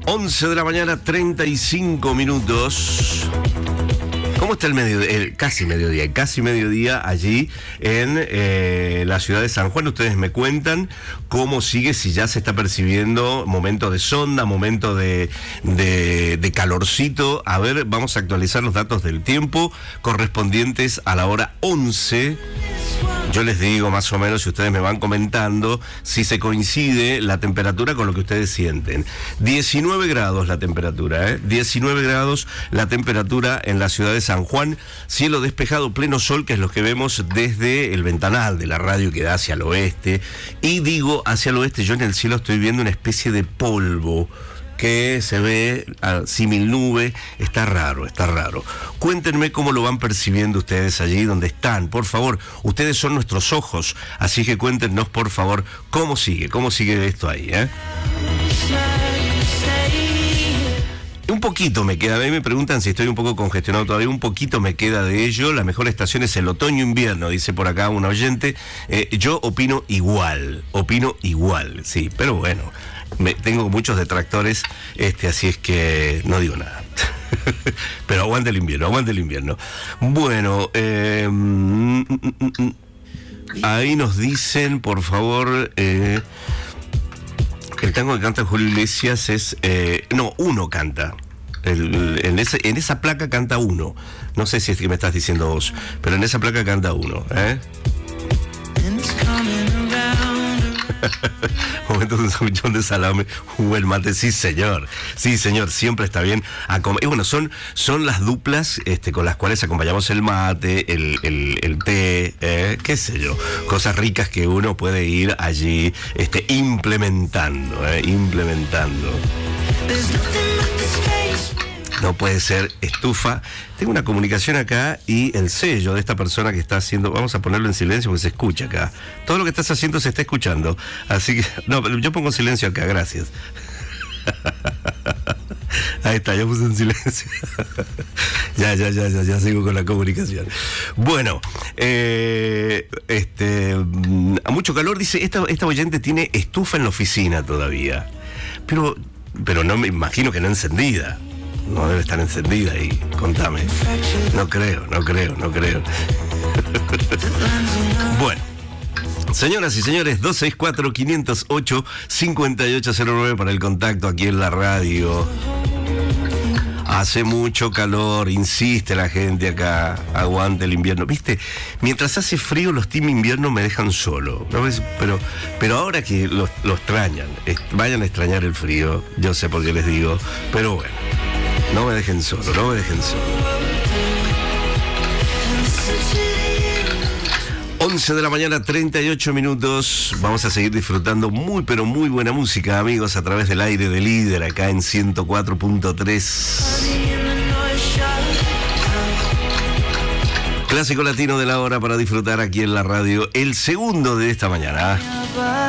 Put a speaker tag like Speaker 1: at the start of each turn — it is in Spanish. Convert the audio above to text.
Speaker 1: 11 de la mañana, 35 minutos. ¿Cómo está el mediodía? Casi mediodía allí en la ciudad de San Juan. Ustedes me cuentan cómo sigue, si ya se está percibiendo momento de sonda, momento de calorcito. A ver, vamos a actualizar los datos del tiempo correspondientes a la hora 11. Yo les digo más o menos, si ustedes me van comentando, si se coincide la temperatura con lo que ustedes sienten. 19 grados la temperatura, 19 grados la temperatura en la ciudad de San Juan. Cielo despejado, pleno sol, que es lo que vemos desde el ventanal de la radio que da hacia el oeste. Y digo hacia el oeste, yo en el cielo estoy viendo una especie de polvo que se ve símil nube. Está raro. Cuéntenme cómo lo van percibiendo ustedes allí donde están, por favor. Ustedes son nuestros ojos, así que cuéntenos, por favor, cómo sigue esto ahí, Un poquito me queda, a mí me preguntan si estoy un poco congestionado todavía, un poquito me queda de ello. La mejor estación es el otoño-invierno, dice por acá un oyente. Yo opino igual, sí, pero bueno, tengo muchos detractores, así es que no digo nada. Pero aguante el invierno. Bueno, ahí nos dicen, por favor, el tango que canta Julio Iglesias es... uno canta. En esa placa canta uno. No sé si es que me estás diciendo vos, pero en esa placa canta uno. Momento de un sándwich de salame, el mate, sí señor, siempre está bien. Y bueno, son las duplas con las cuales acompañamos el mate, el té, qué sé yo, cosas ricas que uno puede ir allí implementando. No puede ser estufa. Tengo una comunicación acá y el sello de esta persona que está haciendo... Vamos a ponerlo en silencio porque se escucha acá. Todo lo que estás haciendo se está escuchando. Así que... No, yo pongo silencio acá, gracias. Ahí está, yo puse en silencio. Ya sigo con la comunicación. Bueno, a mucho calor, dice, esta oyente tiene estufa en la oficina todavía. Pero no me imagino que no encendida. No debe estar encendida ahí, contame. No creo. Bueno, señoras y señores, 264-508-5809 para el contacto aquí en la radio. Hace mucho calor, insiste la gente acá, aguante el invierno. ¿Viste? Mientras hace frío, los team invierno me dejan solo, ¿no? Pero ahora que lo extrañan, vayan a extrañar el frío, yo sé por qué les digo, pero bueno. No me dejen solo. 11 de la mañana, 38 minutos. Vamos a seguir disfrutando muy buena música, amigos, a través del aire de Líder, acá en 104.3. Clásico latino de la hora para disfrutar aquí en la radio, el segundo de esta mañana.